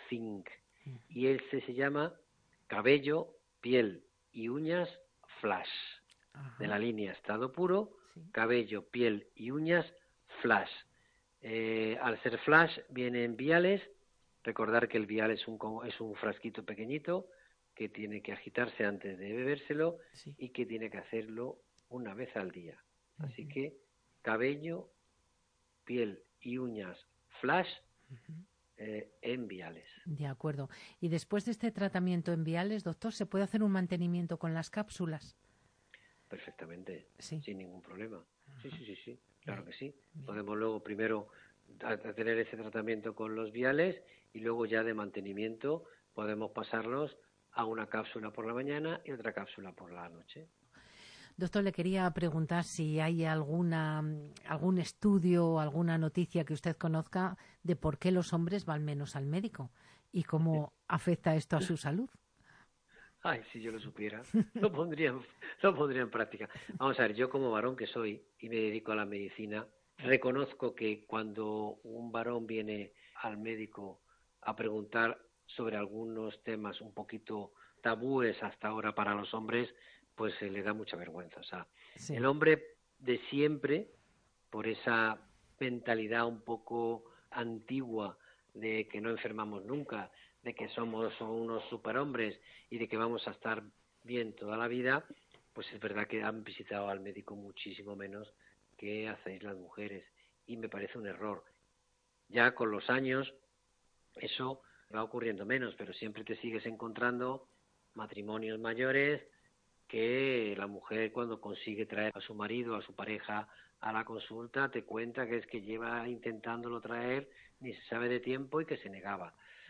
Zinc. Y este se llama Cabello, Piel y Uñas Flash. Ajá. De la línea Estado Puro, Sí. Cabello, Piel y Uñas Flash. Al ser flash viene en viales. Recordar que el vial es un frasquito pequeñito que tiene que agitarse antes de bebérselo Sí. y que tiene que hacerlo una vez al día. Así que cabello, piel y uñas flash en viales. De acuerdo. Y después de este tratamiento en viales, doctor, ¿se puede hacer un mantenimiento con las cápsulas? Perfectamente, Sí. sin ningún problema. Sí, claro Bien, que sí. bien. Podemos luego primero tener ese tratamiento con los viales y luego ya de mantenimiento podemos pasarlos a una cápsula por la mañana y otra cápsula por la noche. Doctor, le quería preguntar si hay algún estudio o alguna noticia que usted conozca de por qué los hombres van menos al médico y cómo afecta esto a su salud. Ay, si yo lo supiera, lo pondría en práctica. Vamos a ver, yo como varón que soy y me dedico a la medicina, reconozco que cuando un varón viene al médico a preguntar sobre algunos temas un poquito tabúes hasta ahora para los hombres, pues se le da mucha vergüenza. O sea, Sí, el hombre de siempre, por esa mentalidad un poco antigua de que no enfermamos nunca, de que somos unos superhombres y de que vamos a estar bien toda la vida, pues es verdad que han visitado al médico muchísimo menos que hacéis las mujeres. Y me parece un error. Ya con los años eso va ocurriendo menos, pero siempre te sigues encontrando matrimonios mayores que la mujer cuando consigue traer a su marido, a su pareja a la consulta, te cuenta que es que lleva intentándolo traer, ni se sabe de tiempo y que se negaba.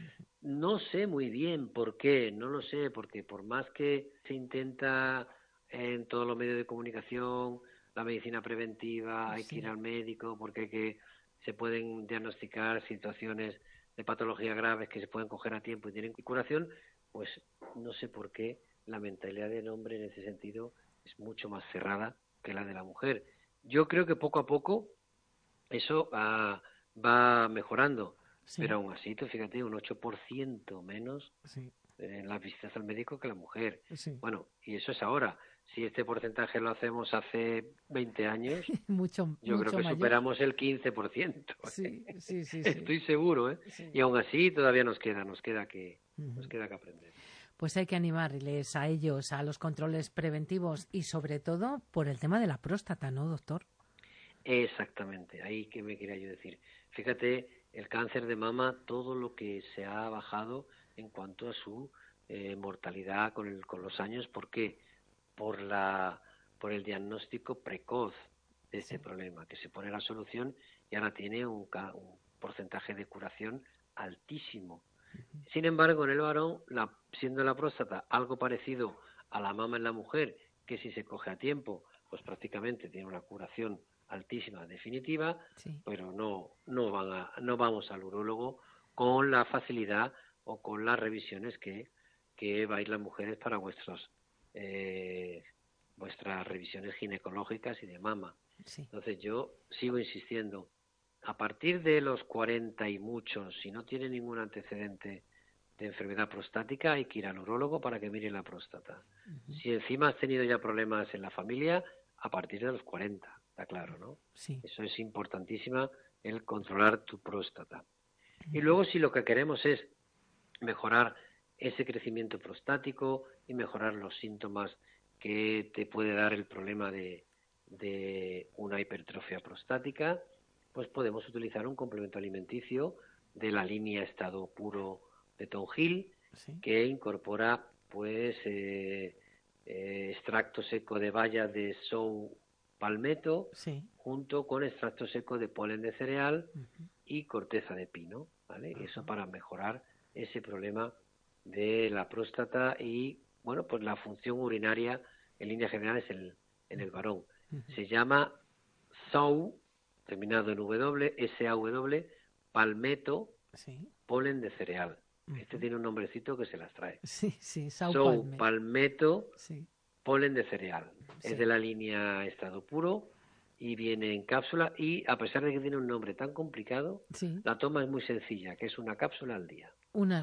No sé muy bien por qué, no lo sé, porque por más que se intenta en todos los medios de comunicación, la medicina preventiva, hay que ir sí. al médico, porque se pueden diagnosticar situaciones de patología graves que se pueden coger a tiempo y tienen curación, pues no sé por qué la mentalidad del hombre en ese sentido es mucho más cerrada que la de la mujer. Yo creo que poco a poco eso va mejorando, Sí, pero aún así, tú fíjate, un 8% menos sí, en las visitas al médico que la mujer. sí. Bueno, y eso es ahora. Si este porcentaje lo hacemos hace 20 años, Mucho, yo creo mucho que mayor. superamos el 15%. Sí, sí, sí, sí. Estoy seguro, ¿eh? Sí. Y aún así todavía nos queda que aprender. Pues hay que animarles a ellos a los controles preventivos y sobre todo por el tema de la próstata, ¿no, doctor? Exactamente, ahí que me quería yo decir. Fíjate, el cáncer de mama, todo lo que se ha bajado en cuanto a su mortalidad con los años, ¿por qué? Por por el diagnóstico precoz de este Sí, problema, que se pone la solución y ahora tiene un porcentaje de curación altísimo. Sin embargo, en el varón, siendo la próstata algo parecido a la mama en la mujer, que si se coge a tiempo, pues prácticamente tiene una curación altísima, definitiva, sí. pero no vamos al urólogo con la facilidad o con las revisiones que vais las mujeres para vuestras revisiones ginecológicas y de mama. Sí. Entonces yo sigo insistiendo, a partir de los 40 y muchos, si no tiene ningún antecedente de enfermedad prostática, hay que ir al urólogo para que mire la próstata. Si encima has tenido ya problemas en la familia, a partir de los 40, está claro, ¿no? Sí. Eso es importantísimo, el controlar tu próstata. Y luego si lo que queremos es mejorar ese crecimiento prostático y mejorar los síntomas que te puede dar el problema de una hipertrofia prostática, pues podemos utilizar un complemento alimenticio de la línea Estado Puro de Tongil, Sí. que incorpora pues extracto seco de baya de sou palmeto Sí. junto con extracto seco de polen de cereal y corteza de pino, ¿vale? Eso para mejorar ese problema de la próstata y, bueno, pues la función urinaria en líneas generales en el varón. Se llama SAW, terminado en W, SAW, palmeto, Sí. polen de cereal. Este tiene un nombrecito que se las trae. Sí, sí. Sao SAW, Palme. palmeto, Sí, polen de cereal. Es sí. de la línea Estado Puro y viene en cápsula y a pesar de que tiene un nombre tan complicado, Sí. la toma es muy sencilla, que es una cápsula al día. Una